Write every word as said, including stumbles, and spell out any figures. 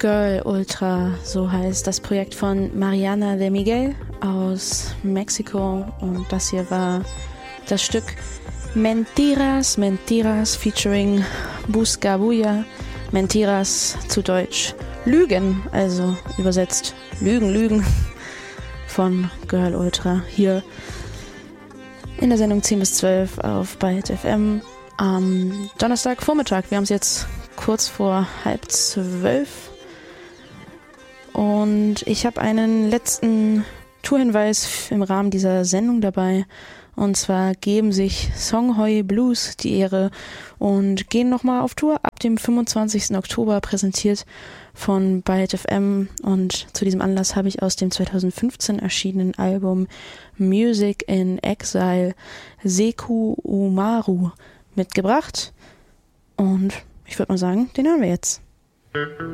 Girl Ultra, so heißt das Projekt von Mariana de Miguel aus Mexiko. Und das hier war das Stück Mentiras, Mentiras featuring Buscabulla. Mentiras zu Deutsch Lügen, also übersetzt Lügen, Lügen von Girl Ultra hier in der Sendung zehn bis zwölf auf Byte F M am Donnerstagvormittag. Wir haben es jetzt kurz vor halb zwölf und ich habe einen letzten Tourhinweis im Rahmen dieser Sendung dabei. Und zwar geben sich Songhoi Blues die Ehre und gehen nochmal auf Tour ab dem fünfundzwanzigsten Oktober, präsentiert von Byte F M. Und zu diesem Anlass habe ich aus dem zweitausendfünfzehn erschienenen Album Music in Exile Seku Umaru mitgebracht. Und ich würde mal sagen, den hören wir jetzt.